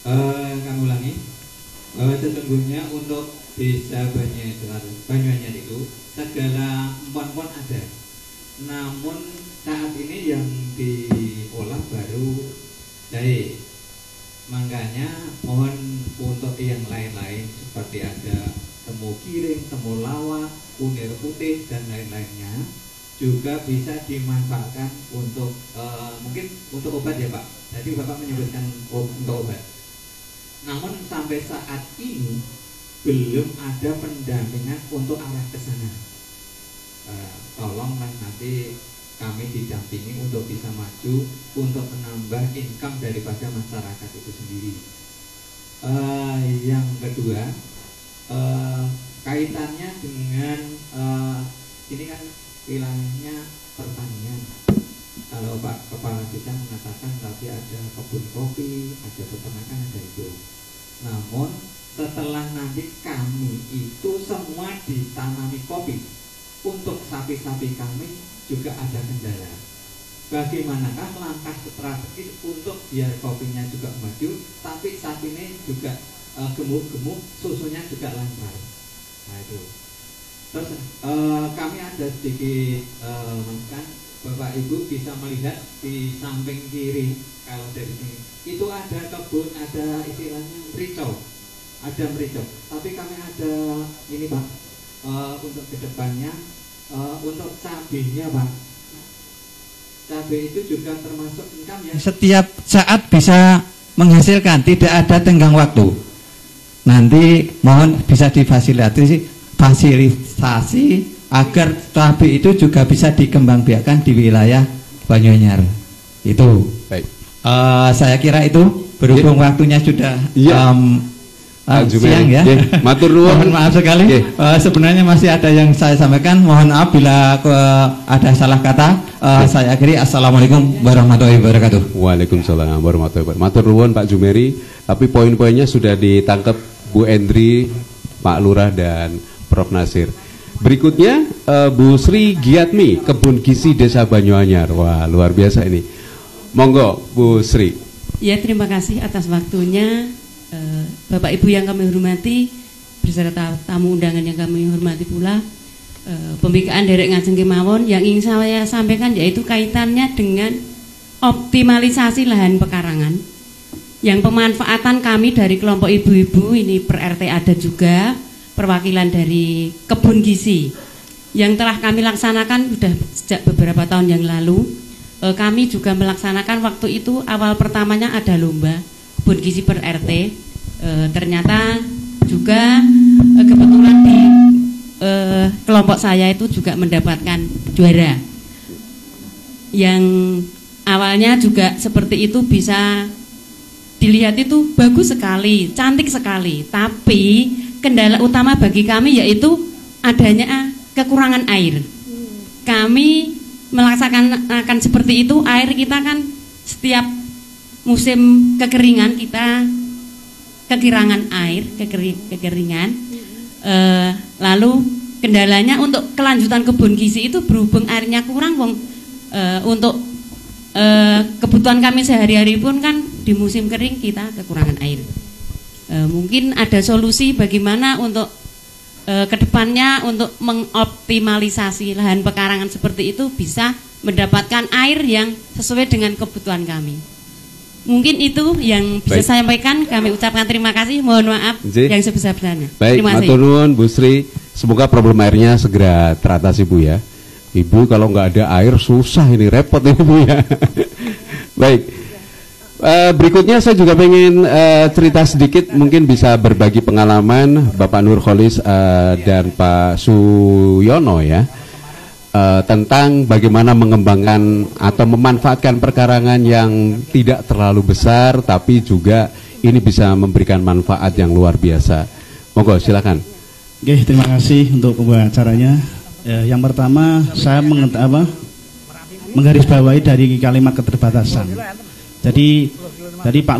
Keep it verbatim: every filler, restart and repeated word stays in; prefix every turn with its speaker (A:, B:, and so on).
A: uh, kami ulangi. Uh, sesungguhnya untuk desa Banyuanyar, Banyuanyar itu segala empon-empon ada. Namun saat ini yang diolah baru jahe. Makanya mohon untuk yang lain-lain seperti ada temu kiring, temu lawa, kunir putih dan lain-lainnya juga bisa dimanfaatkan untuk uh, mungkin untuk obat ya Pak. Jadi Bapak menyebutkan untuk obat. Namun sampai saat ini belum ada pendampingan untuk arah ke sana. Uh, tolonglah nanti kami didampingi untuk bisa maju untuk menambah income daripada masyarakat itu sendiri. Uh, yang kedua, uh, kaitannya dengan uh, ini kan wilayahnya pertanian. Kalau Pak Kepala Desa mengatakan tadi ada kebun kopi, ada peternakan, ada itu. Namun setelah nanti kami itu semua ditanami kopi, untuk sapi-sapi kami juga ada kendala. Bagaimanakah langkah strategis untuk biar kopinya juga maju, tapi sapinya juga uh, gemuk-gemuk, susunya juga lancar. Nah itu. Terus uh, kami ada sedikit uh, masukan, Bapak Ibu bisa melihat di samping kiri kalau dari sini itu ada kebun, ada istilahnya merico, ada merico. Tapi kami ada ini Pak, uh, untuk kedepannya. Uh, untuk cabenya Pak, cabai itu juga termasuk income yang
B: setiap saat bisa menghasilkan, tidak ada tenggang waktu. Nanti mohon bisa difasilitasi fasilitasi agar cabai itu juga bisa dikembangbiakan di wilayah Banyuanyar. Itu baik. Uh, saya kira itu berhubung ya. Waktunya sudah ya. um, Uh, siang ya, yeah. Matur nuwun. Mohon maaf sekali. Yeah. Uh, sebenarnya masih ada yang saya sampaikan. Mohon maaf bila uh, ada salah kata. Uh, yeah. Saya akhiri. Assalamualaikum warahmatullahi wabarakatuh.
C: Waalaikumsalam warahmatullahi wabarakatuh. Matur nuwun Pak Jumeri. Tapi poin-poinnya sudah ditangkap Bu Endri, Pak Lurah dan Prof Nasir. Berikutnya uh, Bu Sri Giatmi, Kebun Gizi Desa Banyuanyar. Wah luar biasa ini. Monggo Bu Sri.
D: Ya terima kasih atas waktunya. Bapak Ibu yang kami hormati, beserta tamu undangan yang kami hormati pula, pembikaan derek ngajeng kemawon yang ingin saya sampaikan yaitu kaitannya dengan optimalisasi lahan pekarangan yang pemanfaatan kami dari kelompok ibu-ibu ini per R T ada juga perwakilan dari kebun gizi yang telah kami laksanakan sudah sejak beberapa tahun yang lalu. Kami juga melaksanakan waktu itu awal pertamanya ada lomba kebun gizi per R T. E, ternyata juga e, kebetulan di e, kelompok saya itu juga mendapatkan juara. Yang awalnya juga seperti itu bisa dilihat itu bagus sekali, cantik sekali. Tapi kendala utama bagi kami yaitu adanya kekurangan air. Kami melaksanakan seperti itu, air kita kan setiap musim kekeringan kita kekurangan air, kekering, kekeringan. E, lalu kendalanya untuk kelanjutan kebun gizi itu berhubung airnya kurang, wong e, untuk e, kebutuhan kami sehari-hari pun kan di musim kering kita kekurangan air. E, mungkin ada solusi bagaimana untuk e, kedepannya untuk mengoptimalisasi lahan pekarangan seperti itu bisa mendapatkan air yang sesuai dengan kebutuhan kami. Mungkin itu yang bisa saya sampaikan. Kami ucapkan terima kasih. Mohon maaf J. yang sebesar-besarnya.
C: Baik, matur nuwun Bu Sri. Semoga problem airnya segera teratasi Bu ya. Ibu kalau nggak ada air susah ini, repot ini Bu ya. Baik. Uh, berikutnya saya juga pengen uh, cerita sedikit, mungkin bisa berbagi pengalaman Bapak Nurholis uh, dan Pak Suyono ya. Uh, tentang bagaimana mengembangkan atau memanfaatkan perkarangan yang tidak terlalu besar tapi juga ini bisa memberikan manfaat yang luar biasa. Monggo silakan.
E: Oke, terima kasih untuk pembicaranya. Eh, yang pertama saya menget, apa, menggarisbawahi dari kalimat keterbatasan. Jadi, tadi Pak